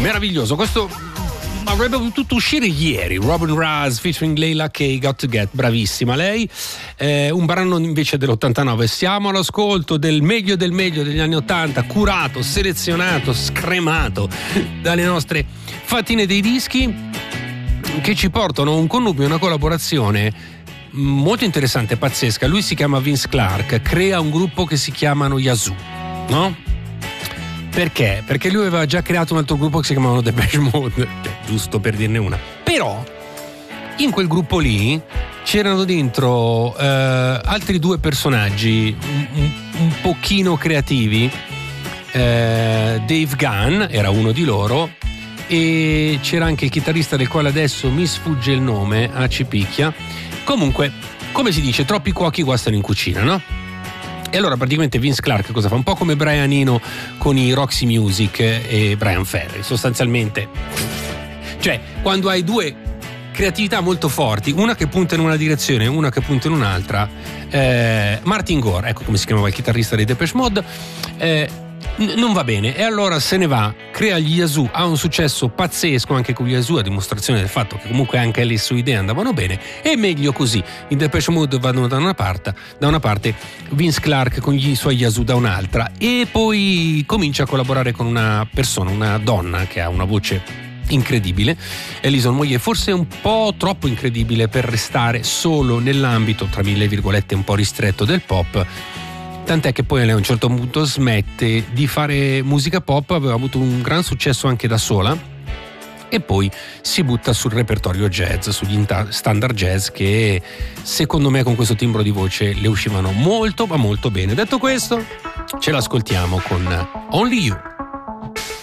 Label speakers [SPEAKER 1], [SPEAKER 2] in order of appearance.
[SPEAKER 1] meraviglioso. Questo avrebbe potuto uscire ieri. Robin Raz featuring Layla K, Got to Get, bravissima lei. Un brano invece dell'89. Siamo all'ascolto del meglio degli anni 80, curato, selezionato, scremato dalle nostre fatine dei dischi, che ci portano a un connubio, una collaborazione molto interessante, pazzesca. Lui si chiama Vince Clarke, crea un gruppo che si chiamano Yazoo, no? Perché? Perché lui aveva già creato un altro gruppo che si chiamavano Depeche Mode, giusto per dirne una. Però in quel gruppo lì c'erano dentro altri due personaggi un pochino creativi. Dave Gunn era uno di loro, e c'era anche il chitarrista del quale adesso mi sfugge il nome, ci picchia. Comunque, come si dice, troppi cuochi guastano in cucina, no? E allora praticamente Vince Clarke cosa fa? Un po' come Brian Eno con i Roxy Music e Brian Ferry, sostanzialmente. Cioè, quando hai due creatività molto forti, una che punta in una direzione e una che punta in un'altra, Martin Gore, ecco come si chiamava il chitarrista dei Depeche Mode, non va bene, e allora se ne va, crea gli Yazoo, ha un successo pazzesco anche con gli Yazoo, a dimostrazione del fatto che comunque anche le sue idee andavano bene, e meglio così. I Depeche Mode vanno da una parte, Vince Clarke con i suoi Yazoo da un'altra, e poi comincia a collaborare con una persona, una donna che ha una voce incredibile, Alison Moyet, forse un po' troppo incredibile per restare solo nell'ambito, tra mille virgolette, un po' ristretto del pop. Tant'è che poi lei a un certo punto smette di fare musica pop, aveva avuto un gran successo anche da sola, e poi si butta sul repertorio jazz, sugli standard jazz, che secondo me con questo timbro di voce le uscivano molto ma molto bene. Detto questo, ce l'ascoltiamo con Only You.